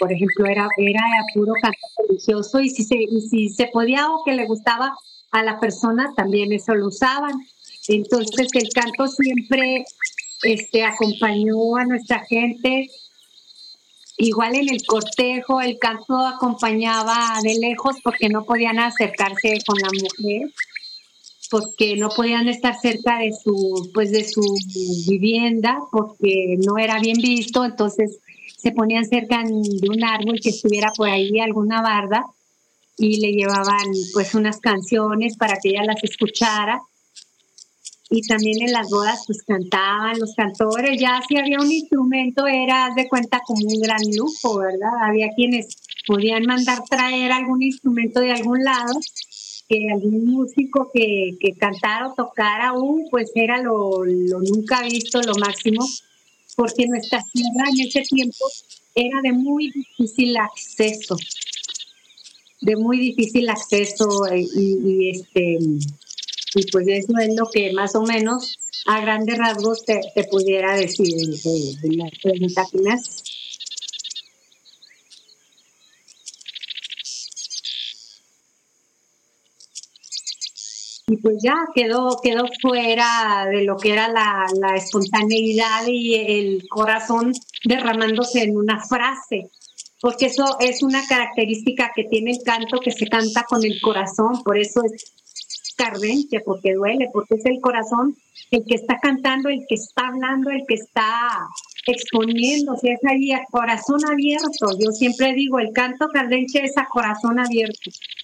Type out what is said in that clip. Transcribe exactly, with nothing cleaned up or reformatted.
por ejemplo, era, era puro canto religioso y si, se, y si se podía o que le gustaba a la persona, también eso lo usaban. Entonces el canto siempre este, acompañó a nuestra gente. Igual en el cortejo, el canto acompañaba de lejos porque no podían acercarse con la mujer, porque no podían estar cerca de su, pues de su vivienda, porque no era bien visto, entonces se ponían cerca de un árbol que estuviera por ahí, alguna barda, y le llevaban pues unas canciones para que ella las escuchara. Y también en las bodas pues cantaban los cantores, ya si había un instrumento era, haz de cuenta, como un gran lujo, ¿verdad? Había quienes podían mandar traer algún instrumento de algún lado, que algún músico que, que cantara o tocara, uh, pues era lo, lo nunca visto, lo máximo, porque nuestra tierra en ese tiempo era de muy difícil acceso, de muy difícil acceso y, y este... Y pues eso es lo que más o menos a grandes rasgos te, te pudiera decir de, de la pregunta que me haces. Y pues ya quedó, quedó fuera de lo que era la, la espontaneidad y el corazón derramándose en una frase, porque eso es una característica que tiene el canto, que se canta con el corazón, por eso es cardenche, porque duele, porque es el corazón el que está cantando, el que está hablando, el que está exponiéndose, es ahí a corazón abierto. Yo siempre digo, el canto cardenche es a corazón abierto.